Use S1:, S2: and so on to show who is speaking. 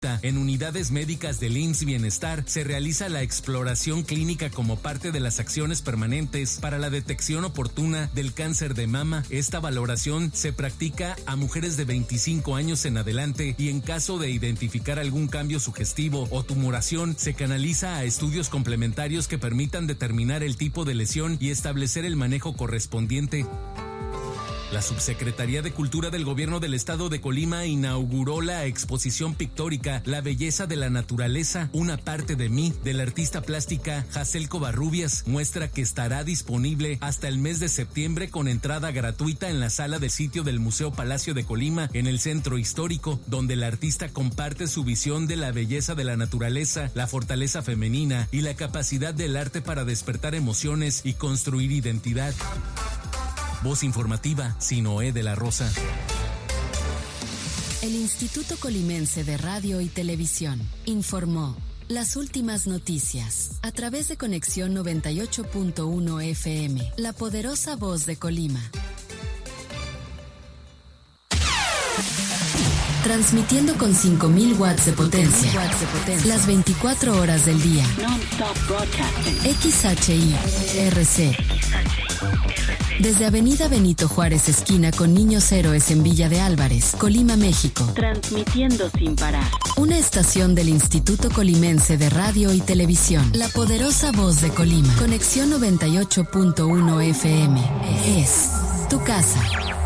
S1: En unidades médicas del IMSS Bienestar se realiza la exploración clínica como parte de las acciones permanentes para la detección oportuna del cáncer de mama. Esta valoración se practica a mujeres de 25 años en adelante y en caso de identificar algún cambio sugestivo o tumoración, se canaliza a estudios complementarios que permitan determinar el tipo de lesión y establecer el manejo correspondiente. La Subsecretaría de Cultura del Gobierno del Estado de Colima inauguró la exposición pictórica La Belleza de la Naturaleza, una parte de mí, de la artista plástica Hazel Covarrubias, muestra que estará disponible hasta el mes de septiembre con entrada gratuita en la sala de sitio del Museo Palacio de Colima, en el Centro Histórico, donde la artista comparte su visión de la belleza de la naturaleza, la fortaleza femenina y la capacidad del arte para despertar emociones y construir identidad. Voz informativa, Sinoé de la Rosa.
S2: El Instituto Colimense de Radio y Televisión informó las últimas noticias a través de Conexión 98.1 FM, la poderosa voz de Colima. Transmitiendo con 5.000 watts de potencia, las 24 horas del día. XHI-RC. Desde Avenida Benito Juárez, esquina con Niños Héroes en Villa de Álvarez, Colima, México.
S3: Transmitiendo sin parar.
S2: Una estación del Instituto Colimense de Radio y Televisión. La poderosa voz de Colima. Conexión 98.1 FM. Es tu casa.